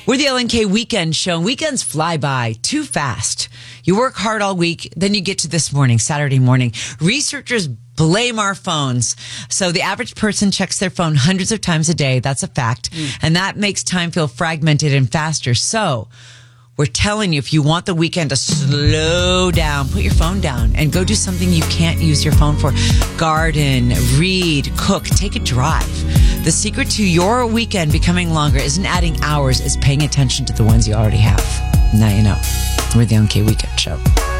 We're the LNK Weekend Show. Weekends fly by too fast. You work hard all week, then you get to this morning, Saturday morning. Researchers blame our phones. So the average person checks their phone hundreds of times a day. That's a fact. And that makes time feel fragmented and faster. So we're telling you, if you want the weekend to slow down, put your phone down and go do something you can't use your phone for. Garden, read, cook, take a drive. The secret to your weekend becoming longer isn't adding hours, it's paying attention to the ones you already have. Now you know. We're the LNK Weekend Show.